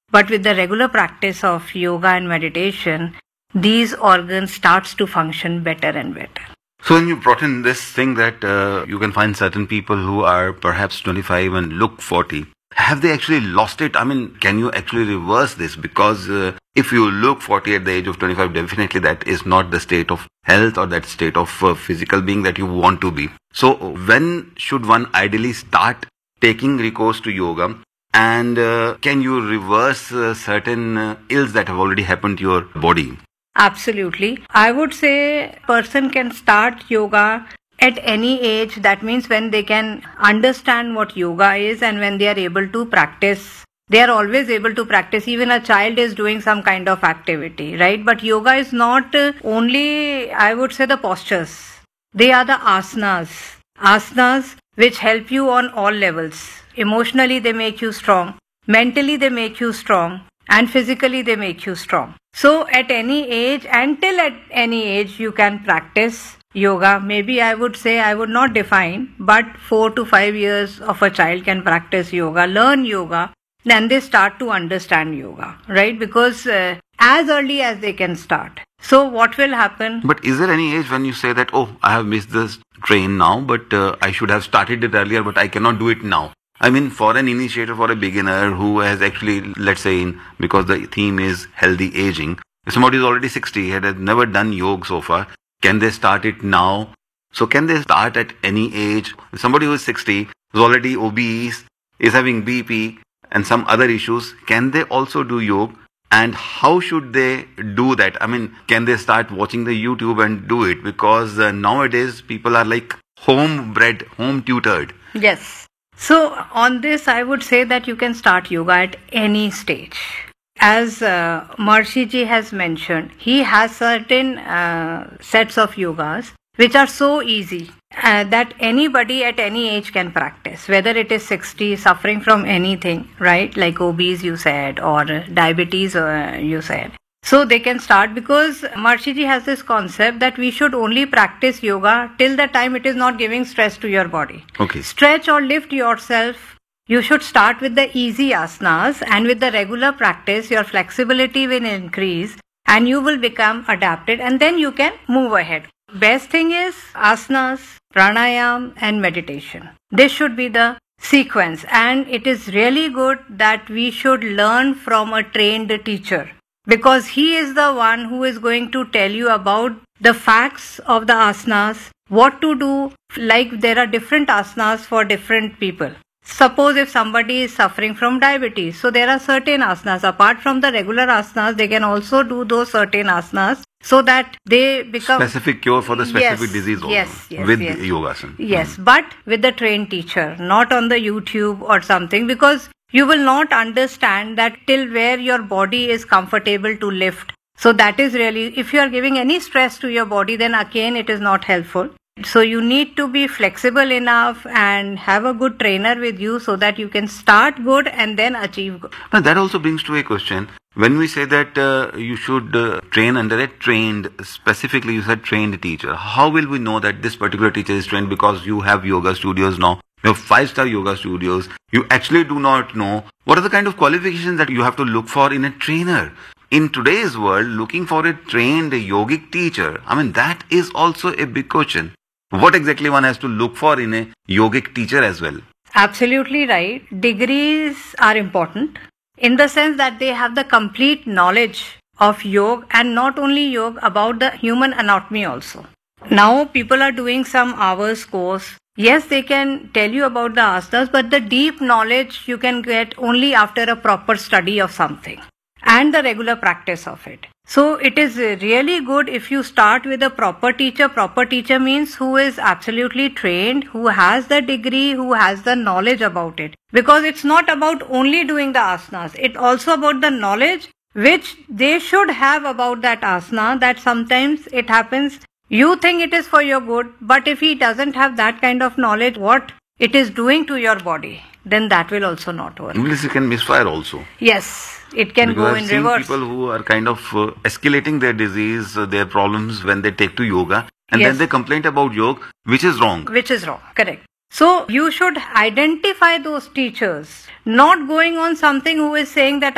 But with the regular practice of yoga and meditation, these organs starts to function better and better. So when you brought in this thing that you can find certain people who are perhaps 25 and look 40, have they actually lost it? I mean, can you actually reverse this? Because if you look 40 at the age of 25, definitely that is not the state of health or that state of physical being that you want to be. So when should one ideally start taking recourse to yoga? And can you reverse certain ills that have already happened to your body? Absolutely. I would say person can start yoga at any age. That means when they can understand what yoga is and when they are able to practice. They are always able to practice. Even a child is doing some kind of activity, right? But yoga is not only, I would say, the postures. They are the asanas. Asanas which help you on all levels. Emotionally, they make you strong. Mentally, they make you strong. And physically, they make you strong. So, at any age, until at any age, you can practice yoga. Maybe I would say, I would not define, but 4 to 5 years of a child can practice yoga, learn yoga. Then they start to understand yoga, right? Because as early as they can start. So, what will happen? But is there any age when you say that, oh, I have missed this train now, but I should have started it earlier, but I cannot do it now? I mean, for an initiator, for a beginner who has actually, let's say, because the theme is healthy aging, if somebody is already 60, has never done yoga so far, can they start it now? So can they start at any age? If somebody who is 60, is already obese, is having BP and some other issues, can they also do yoga? And how should they do that? I mean, can they start watching the YouTube and do it? Because nowadays people are like home-bred, home-tutored. Yes. So on this, I would say that you can start yoga at any stage. As Maharishi Ji has mentioned, he has certain sets of yogas which are so easy that anybody at any age can practice, whether it is 60, suffering from anything, right? Like obese you said, or diabetes you said. So they can start, because Maharishi Ji has this concept that we should only practice yoga till the time it is not giving stress to your body. Okay. Stretch or lift yourself. You should start with the easy asanas, and with the regular practice, your flexibility will increase and you will become adapted, and then you can move ahead. Best thing is asanas, pranayam and meditation. This should be the sequence, and it is really good that we should learn from a trained teacher, because he is the one who is going to tell you about the facts of the asanas, what to do. Like there are different asanas for different people. Suppose if somebody is suffering from diabetes, so there are certain asanas. Apart from the regular asanas, they can also do those certain asanas so that they become specific cure for the specific disease also. Yes, with yes. yogasana. Yes, but with the trained teacher, not on the YouTube or something, because you will not understand that till where your body is comfortable to lift. So that is really, if you are giving any stress to your body, then again it is not helpful. So you need to be flexible enough and have a good trainer with you so that you can start good and then achieve good. Now that also brings to a question. When we say that you should train under a trained, specifically you said trained teacher, how will we know that this particular teacher is trained? Because you have yoga studios now. You have 5-star yoga studios. You actually do not know what are the kind of qualifications that you have to look for in a trainer. In today's world, looking for a trained yogic teacher, I mean, that is also a big question. What exactly one has to look for in a yogic teacher as well? Absolutely right. Degrees are important in the sense that they have the complete knowledge of yoga, and not only yoga, about the human anatomy also. Now people are doing some hours course. Yes, they can tell you about the asanas, but the deep knowledge you can get only after a proper study of something and the regular practice of it. So it is really good if you start with a proper teacher. Proper teacher means who is absolutely trained, who has the degree, who has the knowledge about it. Because it's not about only doing the asanas. It's also about the knowledge which they should have about that asana, that sometimes it happens, you think it is for your good, but if he doesn't have that kind of knowledge, what it is doing to your body, then that will also not work. English can misfire also. Yes. It can because go I've in seen reverse. People who are kind of escalating their disease, their problems when they take to yoga, and Yes. then they complain about yoga, which is wrong. Which is wrong, correct. So you should identify those teachers, not going on something who is saying that